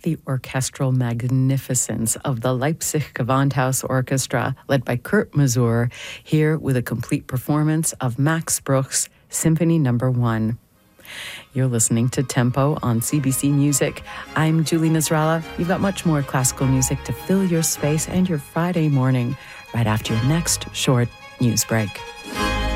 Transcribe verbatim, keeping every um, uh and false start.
the orchestral magnificence of the Leipzig Gewandhaus Orchestra, led by Kurt Masur, here with a complete performance of Max Bruch's Symphony Number One. You're listening to Tempo on C B C Music. I'm Julie Nasrallah. You've got much more classical music to fill your space and your Friday morning right after your next short news break.